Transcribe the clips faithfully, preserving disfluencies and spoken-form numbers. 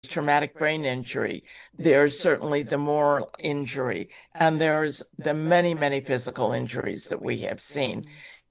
traumatic brain injury, there's certainly the moral injury, and there's the many, many physical injuries that we have seen.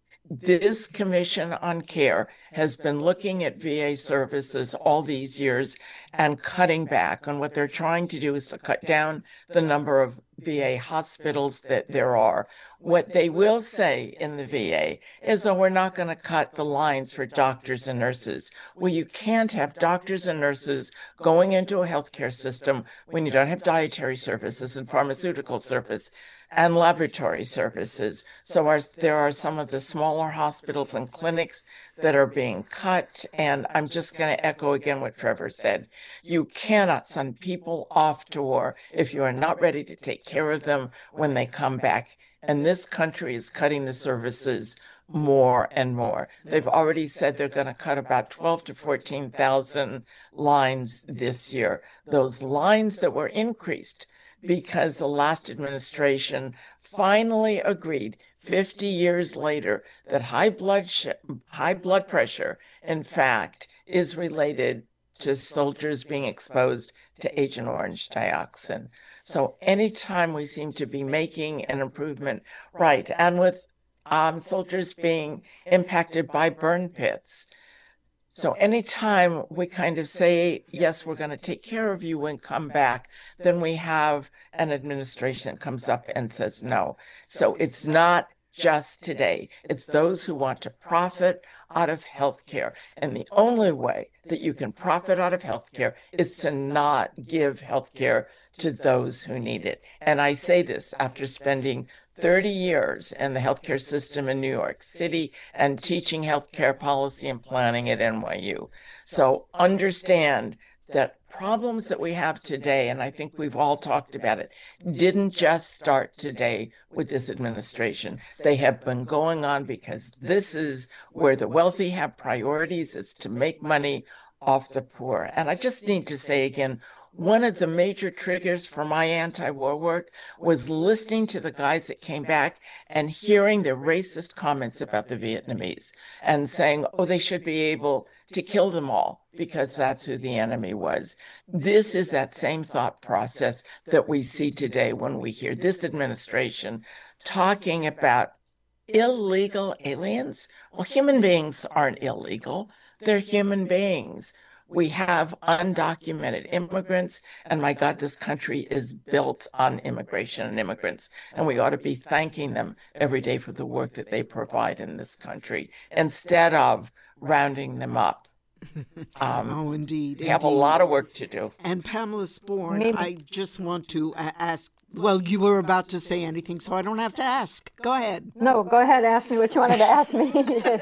This Commission on Care has been looking at V A services all these years and cutting back. And what they're trying to do is to cut down the number of V A hospitals that there are. What they will say in the V A is, oh, we're not going to cut the lines for doctors and nurses. Well, you can't have doctors and nurses going into a healthcare system when you don't have dietary services and pharmaceutical service and laboratory services. So our, there are some of the smaller hospitals and clinics that are being cut. And I'm just going to echo again what Trevor said. You cannot send people off to war if you are not ready to take care of them when they come back. And this country is cutting the services more and more. They've already said they're going to cut about twelve to fourteen thousand lines this year. Those lines that were increased because the last administration finally agreed fifty years later that high blood high blood pressure, in fact, is related to soldiers being exposed to Agent Orange dioxin. So anytime we seem to be making an improvement, right, and with um, soldiers being impacted by burn pits, so anytime we kind of say, yes, we're going to take care of you and come back, then we have an administration that comes up and says no. So it's not just today. It's those who want to profit out of healthcare. And the only way that you can profit out of healthcare is to not give healthcare to those who need it. And I say this after spending thirty years in the healthcare system in New York City and teaching healthcare policy and planning at N Y U. So understand that problems that we have today, and I think we've all talked about it, didn't just start today with this administration. They have been going on because this is where the wealthy have priorities. It's to make money off the poor. And I just need to say again, one of the major triggers for my anti-war work was listening to the guys that came back and hearing their racist comments about the Vietnamese and saying, oh, they should be able to kill them all because that's who the enemy was. This is that same thought process that we see today when we hear this administration talking about illegal aliens. Well, human beings aren't illegal. They're human beings. We have undocumented immigrants, and my God, this country is built on immigration and immigrants, and we ought to be thanking them every day for the work that they provide in this country instead of rounding them up. Um, oh, indeed. We have indeed. a lot of work to do. And Pamela Sporn, Maybe. I just want to ask, well, you were about to say anything, so I don't have to ask. Go ahead. No, go ahead. Ask me what you wanted to ask me.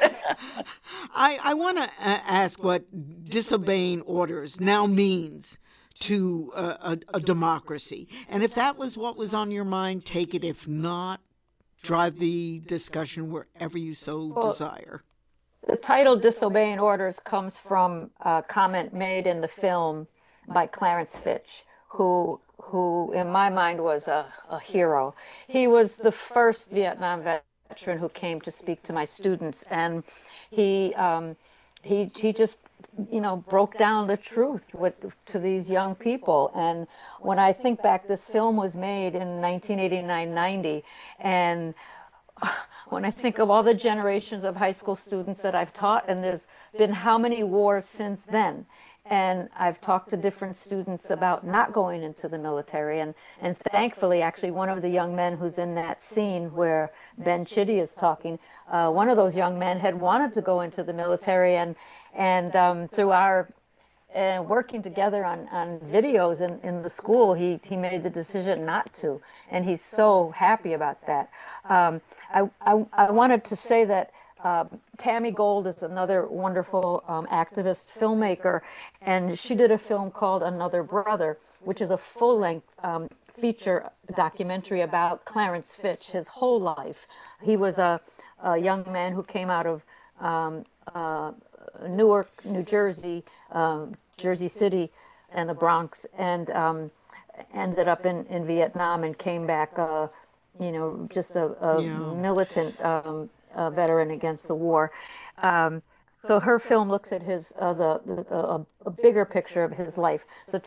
I, I want to ask what disobeying orders now means to a, a, a democracy. And if that was what was on your mind, take it. If not, drive the discussion wherever you so well, desire. The title Disobeying Orders comes from a comment made in the film by Clarence Fitch, who who in my mind was a, a hero. He was the first Vietnam veteran who came to speak to my students, and he um, he he just you know broke down the truth with to these young people. And when I think back, this film was made in nineteen eighty-nine ninety, and when I think of all the generations of high school students that I've taught, and there's been how many wars since then. And I've talked to different students about not going into the military. And, and thankfully, actually, one of the young men who's in that scene where Ben Chitty is talking, uh, one of those young men had wanted to go into the military. And, and um, through our uh, working together on, on videos in, in the school, he, he made the decision not to. And he's so happy about that. Um, I, I, I wanted to say that Uh, Tammy Gold is another wonderful um, activist filmmaker, and she did a film called Another Brother, which is a full-length um, feature documentary about Clarence Fitch, his whole life. He was a, a young man who came out of um, uh, Newark, New Jersey, um, Jersey City, and the Bronx, and um, ended up in, in Vietnam and came back, uh, you know, just a, a Yeah. militant um, Uh, veteran against the war. Um, So her film looks at his uh, the, the, the a, a bigger picture of his life. So